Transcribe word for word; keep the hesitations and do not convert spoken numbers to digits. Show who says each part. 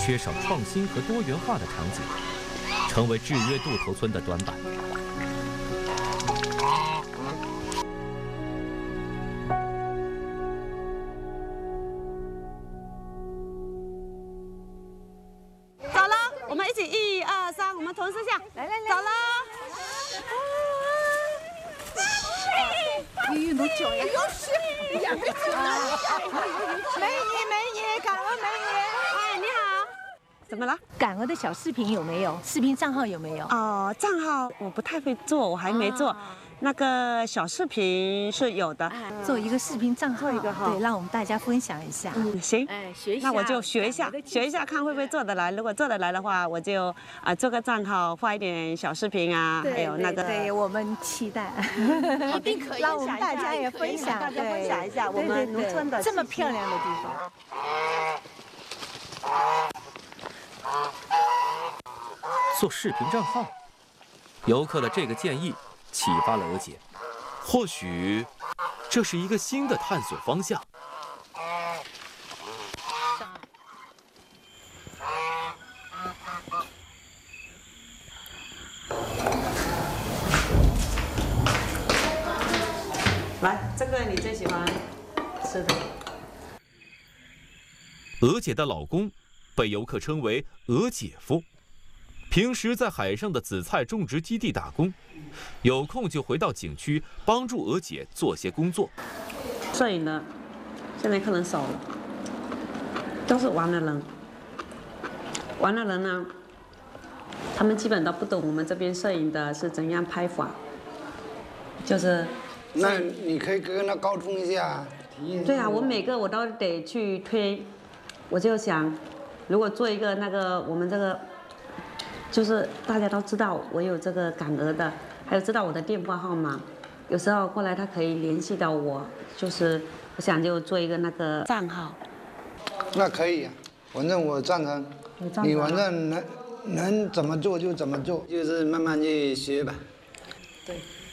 Speaker 1: 缺少创新和多元化的场景，成为制约渡头村的短板。
Speaker 2: 走了，我们一起一二三，我们同时下，来来来，走了。
Speaker 3: 运动脚呀！
Speaker 2: 美女美女，感恩美女。哎，你好。怎么了？
Speaker 3: 感恩的小视频有没有？视频账号有没有？
Speaker 2: 哦，账号我不太会做，我还没做。那个小视频是有的，
Speaker 3: 做一个视频账号，
Speaker 2: 做一个哈，
Speaker 3: 对，让我们大家分享一下。
Speaker 2: 嗯，行，
Speaker 3: 哎，学一下。
Speaker 2: 那我就学一下，学一下看会不会做得来。如果做得来的话，我就啊做个账号，发一点小视频啊，还有那个。
Speaker 3: 对，我们期待，
Speaker 2: 一定可以，
Speaker 3: 让我们大家也分享，
Speaker 2: 大家分享一下我们农村的
Speaker 3: 这么漂亮的地
Speaker 2: 方。
Speaker 1: 做视频账号，游客的这个建议启发了娥姐，或许这是一个新的探索方向。
Speaker 2: 来，这个你最喜欢吃的。
Speaker 1: 娥姐的老公被游客称为娥姐夫，平时在海上的紫菜种植基地打工，有空就回到景区帮助娥姐做些工作。
Speaker 2: 摄影的现在可能少了，都是玩的人。玩的人呢，他们基本都不懂我们这边摄影的是怎样拍法，就是。
Speaker 4: 那你可以跟他沟通一下，
Speaker 2: 对啊，我每个我都得去推，我就想，如果做一个那个我们这个，就是大家都知道我有这个感恩的，还有知道我的电话号码，有时候过来他可以联系到我，就是我想就做一个那个账号。
Speaker 4: 那可以啊，反正我赞成，你反正能能怎么做就怎么做，就是慢慢去学吧。
Speaker 2: 对。